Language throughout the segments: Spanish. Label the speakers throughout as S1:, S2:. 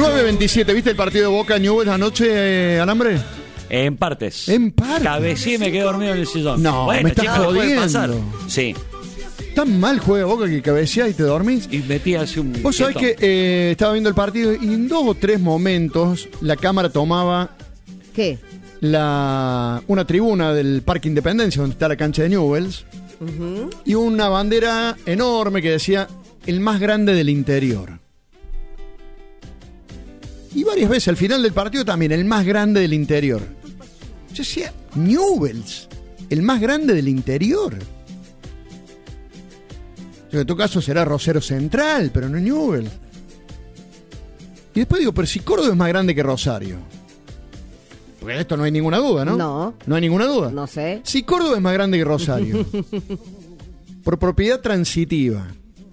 S1: 9:27, ¿viste el partido de Boca Newell's anoche, Alambre?
S2: En partes.
S1: En partes.
S2: Cabeceé y me quedé dormido en el sillón.
S1: No,
S2: bueno,
S1: me estás
S2: chicos, puede
S1: jodiendo.
S2: pasar. Sí.
S1: Tan mal juega Boca que cabeceás y te dormís.
S2: Y metí así un...
S1: Vos sabés que estaba viendo el partido y en 2 o 3 momentos la cámara tomaba
S3: ¿Qué?
S1: una tribuna del Parque Independencia, donde está la cancha de Newell's, y una bandera enorme que decía el más grande del interior. Y varias veces al final del partido también, el más grande del interior. Yo decía, Newell's, el más grande del interior. En tu caso será Rosario Central, pero no Newell's. Y después digo, pero si Córdoba es más grande que Rosario. Porque de esto no hay ninguna duda, ¿no?
S3: No.
S1: No hay ninguna duda.
S3: No sé.
S1: Si Córdoba es más grande que Rosario, por propiedad transitiva,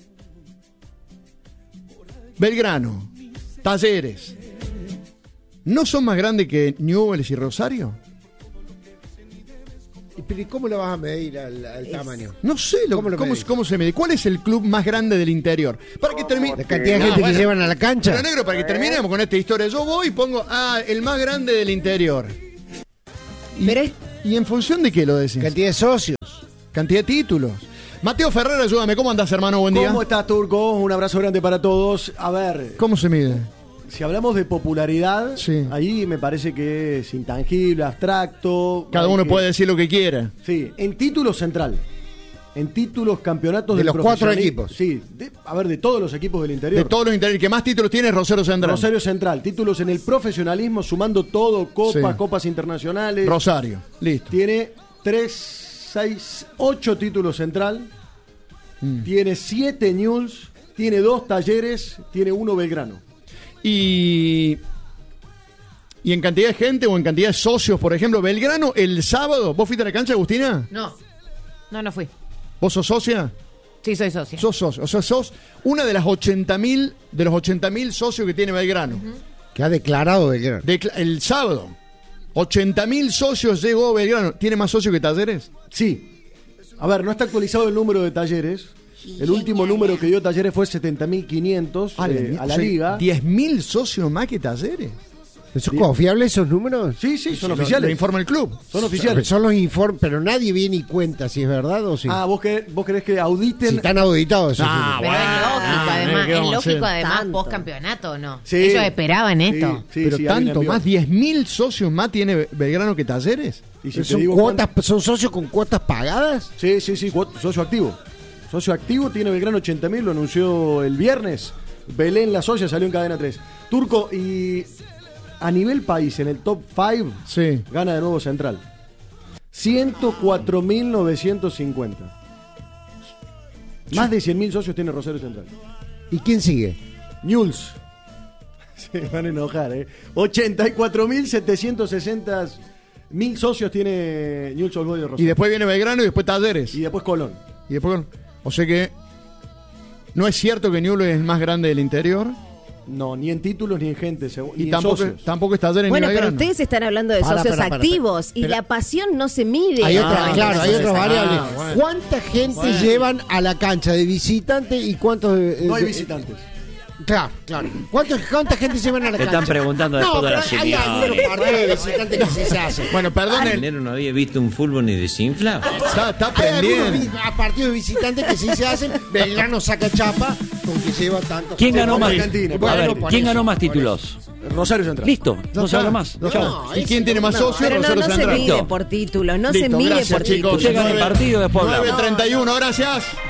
S1: Belgrano, Talleres, ¿no son más grandes que Newell's y Rosario?
S4: ¿Pero y cómo lo vas a medir al tamaño?
S1: No sé cómo se mide. ¿Cuál es el club más grande del interior? Para que termine.
S4: La cantidad de gente que llevan a la cancha.
S1: Pero negro, para que terminemos con esta historia, yo voy y pongo, el más grande del interior. ¿Y en función de qué lo decís?
S4: Cantidad de socios.
S1: Cantidad de títulos. Mateo Ferrer, ayúdame. ¿Cómo andás, hermano? Buen día.
S5: ¿Cómo estás, Turco? Un abrazo grande para todos. A ver,
S1: ¿Cómo se mide?
S5: si hablamos de popularidad,
S1: Sí.
S5: ahí me parece que es intangible, abstracto.
S1: Cada uno puede decir lo que quiera.
S5: Sí, en título central. En títulos, campeonatos
S4: De
S5: del
S4: los 4
S5: profesionalismo.
S4: equipos.
S5: Sí, de todos los equipos del interior.
S1: De todos los interiores, el que más títulos tiene es Rosario Central.
S5: Rosario Central, títulos en el profesionalismo, sumando todo, copas,
S1: Sí.
S5: copas internacionales.
S1: Rosario, listo.
S5: Tiene 3, 6, 8 títulos central. Tiene 7 Newell's, tiene 2 Talleres, tiene 1 Belgrano.
S1: Y en cantidad de gente o en cantidad de socios, por ejemplo, Belgrano, el sábado, ¿vos fuiste a la cancha, Agustina?
S3: No fui.
S1: ¿Vos sos socia?
S3: Sí, soy socia.
S1: Sos socio, o sea, sos una de las 80.000 socios que tiene Belgrano.
S4: Que ha declarado Belgrano.
S1: El sábado, 80.000 socios llegó Belgrano. ¿Tiene más socios que Talleres?
S5: Sí. A ver, no está actualizado el número de Talleres. El último número que dio Talleres fue 70.500 a la liga.
S1: 10.000 socios más que Talleres.
S4: ¿Son confiables esos números?
S5: Sí, son
S1: Lo
S5: oficiales.
S1: informa el club.
S5: Son oficiales.
S4: Son los informes, pero nadie viene y cuenta si es verdad o si.
S5: ¿Vos querés que auditen?
S4: Si están auditados esos números.
S3: Pero es lógico, además.
S1: ¿qué vamos
S3: Es
S1: a hacer?
S3: lógico, además,
S4: Tanto.
S3: post campeonato, ¿o no?
S5: Sí.
S3: Ellos esperaban esto.
S5: Sí,
S1: Pero
S5: hay
S1: tanto
S5: una
S1: más, 10.000 socios más tiene Belgrano que Talleres.
S5: Y si te
S4: ¿Son
S5: digo
S4: cuotas, son socios con cuotas pagadas?
S5: Sí, socio activo. Socio activo tiene Belgrano 80.000, lo anunció el viernes. Belén La Socia salió en Cadena 3. Turco, y a nivel país, en el top 5,
S1: Sí.
S5: gana de nuevo Central. 104.950. Más de 100.000 socios tiene Rosario Central.
S4: ¿Y quién sigue?
S5: Newell's. Se van a enojar, 84.760 socios tiene Newell's Old Boys de
S1: Y
S5: Rosario.
S1: después viene Belgrano y después Talleres.
S5: Y después Colón.
S1: Y después, o sea que no es cierto que Newell's es el más grande del interior.
S5: No, ni en títulos ni en gente.
S1: Y
S5: ni en
S1: tampoco
S5: socios.
S1: es Talleres
S3: Bueno,
S1: ni
S3: pero
S1: Belgrano.
S3: ustedes están hablando de
S4: Para,
S3: socios
S4: para,
S3: activos y
S1: Pero-
S3: la pasión no se mide.
S4: Hay otras, claro, hay otras variables.
S1: bueno.
S4: ¿Cuánta gente llevan a la cancha de visitante y cuántos
S5: No hay visitantes.
S4: Claro. ¿Cuánta gente llevan a la
S2: Te
S4: cancha?
S2: están preguntando después de la
S4: pero hay
S2: señal.
S4: algunos partidos de visitantes que sí se hacen.
S1: Bueno, perdón,
S6: Enero no había visto un fútbol ni desinflado.
S1: está
S4: Hay algunos
S1: pendiente.
S4: partidos de visitantes que sí se hacen. Belgrano saca chapa con que lleva tanto.
S2: ¿Quién ganó
S5: Como
S2: más?
S5: Argentina.
S2: A
S4: Bueno,
S2: ver,
S4: por
S2: ¿quién
S4: eso,
S2: ganó más
S4: por
S2: títulos?
S5: Rosario Central.
S2: Listo, no se habla más.
S1: No,
S2: Chao.
S1: ¿Y quién tiene más socios?
S3: Pero no
S1: Rosario
S3: se
S1: Central.
S3: mide por títulos, no se
S1: Listo,
S3: mide
S1: gracias,
S3: por
S1: chicos.
S3: títulos.
S2: Usted gana el partido, después hablamos.
S1: 9:31, gracias.